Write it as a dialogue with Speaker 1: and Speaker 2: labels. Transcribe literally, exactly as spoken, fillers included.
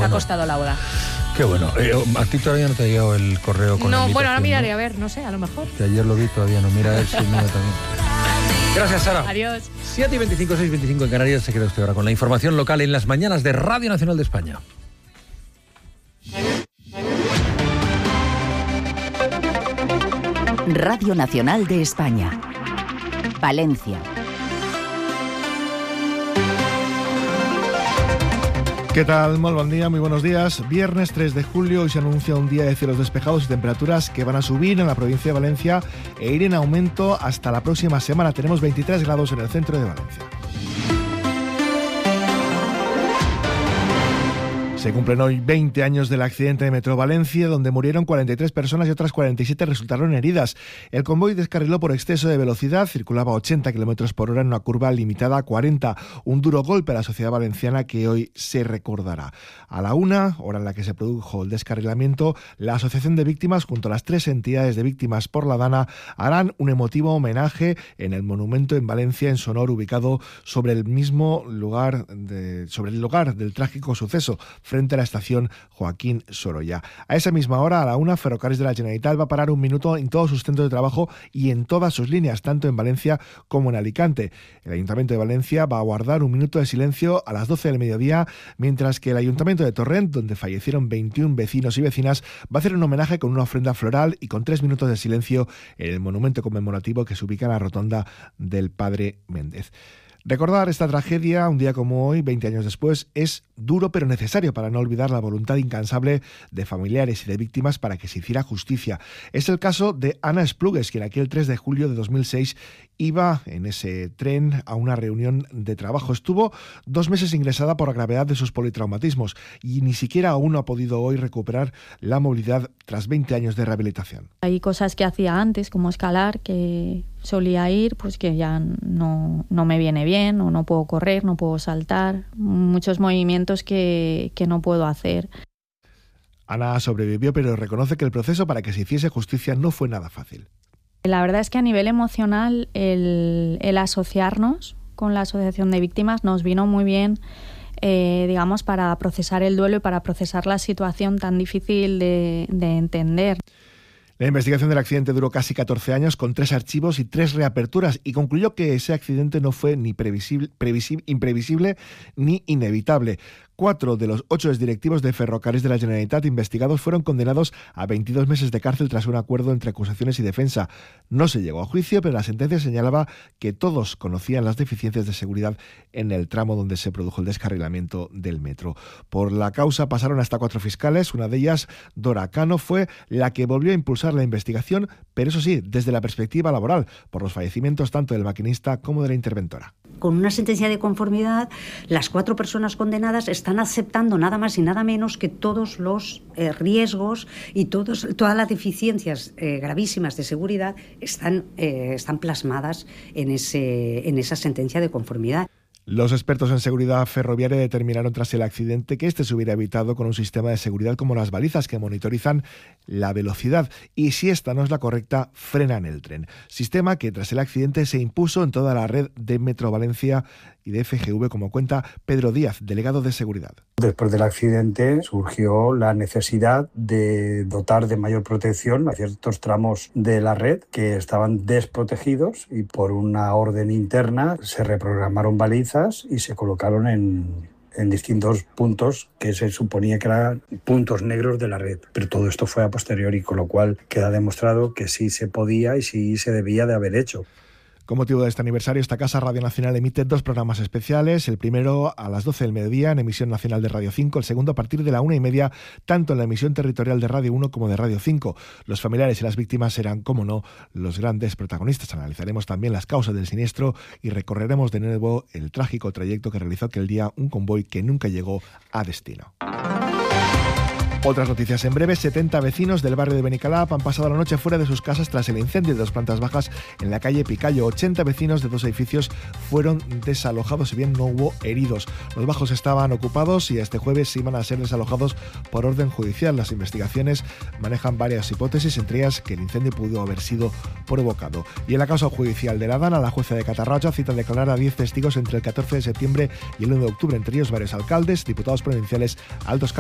Speaker 1: bueno.
Speaker 2: ha costado la boda.
Speaker 1: Qué bueno. Eh, ¿A ti todavía no te ha llegado el correo con la
Speaker 2: No,
Speaker 1: invitación?
Speaker 2: bueno, ahora miraré,
Speaker 1: ¿no?
Speaker 2: a ver, no sé, a lo mejor.
Speaker 1: Que ayer lo vi, todavía no. Mira a ver si el mío también. Gracias, Sara.
Speaker 2: Adiós.
Speaker 1: siete y veinticinco, seis y veinticinco en Canarias. Se queda usted ahora con la información local en las mañanas de Radio Nacional de España.
Speaker 3: Radio Nacional de España. Valencia.
Speaker 4: ¿Qué tal? Muy buen día, muy buenos días. Viernes tres de julio, hoy se anuncia un día de cielos despejados y temperaturas que van a subir en la provincia de Valencia e ir en aumento hasta la próxima semana. Tenemos veintitrés grados en el centro de Valencia. Se cumplen hoy veinte años del accidente de Metro Valencia, donde murieron cuarenta y tres personas y otras cuarenta y siete resultaron heridas. El convoy descarriló por exceso de velocidad, circulaba a ochenta kilómetros por hora en una curva limitada a cuarenta. Un duro golpe a la sociedad valenciana que hoy se recordará. A la una, hora en la que se produjo el descarrilamiento, la Asociación de Víctimas, junto a las tres entidades de víctimas por la Dana, harán un emotivo homenaje en el monumento en Valencia, en Sonor, ubicado sobre el mismo lugar, de, sobre el lugar del trágico suceso, frente a la estación Joaquín Sorolla. A esa misma hora, a la una, Ferrocarrils de la Generalitat va a parar un minuto en todos sus centros de trabajo y en todas sus líneas, tanto en Valencia como en Alicante. El Ayuntamiento de Valencia va a guardar un minuto de silencio a las doce del mediodía, mientras que el Ayuntamiento de Torrent, donde fallecieron veintiún vecinos y vecinas, va a hacer un homenaje con una ofrenda floral y con tres minutos de silencio en el monumento conmemorativo que se ubica en la rotonda del Padre Méndez. Recordar esta tragedia, un día como hoy, veinte años después, es duro pero necesario para no olvidar la voluntad incansable de familiares y de víctimas para que se hiciera justicia. Es el caso de Ana Esplugues, quien aquel tres de julio de dos mil seis iba en ese tren a una reunión de trabajo. Estuvo dos meses ingresada por la gravedad de sus politraumatismos y ni siquiera aún no ha podido hoy recuperar la movilidad tras veinte años de rehabilitación.
Speaker 5: Hay cosas que hacía antes, como escalar, que solía ir, pues que ya no, no me viene bien, o no puedo correr, no puedo saltar, muchos movimientos que, que no puedo hacer.
Speaker 4: Ana sobrevivió, pero reconoce que el proceso para que se hiciese justicia no fue nada fácil.
Speaker 5: La verdad es que a nivel emocional el, el asociarnos con la Asociación de Víctimas nos vino muy bien, eh, digamos, para procesar el duelo y para procesar la situación tan difícil de, de entender.
Speaker 4: La investigación del accidente duró casi catorce años, con tres archivos y tres reaperturas, y concluyó que ese accidente no fue ni previsible, previsible, imprevisible ni inevitable. Cuatro de los ocho exdirectivos de Ferrocarrils de la Generalitat investigados fueron condenados a veintidós meses de cárcel tras un acuerdo entre acusaciones y defensa. No se llegó a juicio, pero la sentencia señalaba que todos conocían las deficiencias de seguridad en el tramo donde se produjo el descarrilamiento del metro. Por la causa pasaron hasta cuatro fiscales. Una de ellas, Dora Cano, fue la que volvió a impulsar la investigación, pero eso sí, desde la perspectiva laboral, por los fallecimientos tanto del maquinista como de la interventora.
Speaker 6: Con una sentencia de conformidad, las cuatro personas condenadas están aceptando nada más y nada menos que todos los eh, riesgos y todos, todas las deficiencias eh, gravísimas de seguridad están, eh, están plasmadas en, ese, en esa sentencia de conformidad.
Speaker 4: Los expertos en seguridad ferroviaria determinaron tras el accidente que este se hubiera evitado con un sistema de seguridad como las balizas que monitorizan la velocidad y, si esta no es la correcta, frenan el tren. Sistema que tras el accidente se impuso en toda la red de Metro Valencia y de F G V, como cuenta Pedro Díaz, delegado de seguridad.
Speaker 7: Después del accidente surgió la necesidad de dotar de mayor protección a ciertos tramos de la red que estaban desprotegidos, y por una orden interna se reprogramaron balizas y se colocaron en, en distintos puntos que se suponía que eran puntos negros de la red. Pero todo esto fue a posteriori, con lo cual queda demostrado que sí se podía y sí se debía de haber hecho.
Speaker 4: Con motivo de este aniversario, esta casa Radio Nacional emite dos programas especiales. El primero a las doce del mediodía en emisión nacional de Radio cinco, el segundo a partir de la una y media, tanto en la emisión territorial de Radio uno como de Radio cinco. Los familiares y las víctimas serán, como no, los grandes protagonistas. Analizaremos también las causas del siniestro y recorreremos de nuevo el trágico trayecto que realizó aquel día un convoy que nunca llegó a destino. Otras noticias en breve. setenta vecinos del barrio de Benicalap han pasado la noche fuera de sus casas tras el incendio de dos plantas bajas en la calle Picayo. ochenta vecinos de dos edificios fueron desalojados, si bien no hubo heridos. Los bajos estaban ocupados y este jueves iban a ser desalojados por orden judicial. Las investigaciones manejan varias hipótesis, entre ellas que el incendio pudo haber sido provocado. Y en la causa judicial de la Dana, la jueza de Catarroja cita a declarar a diez testigos entre el catorce de septiembre y el uno de octubre, entre ellos varios alcaldes, diputados provinciales, altos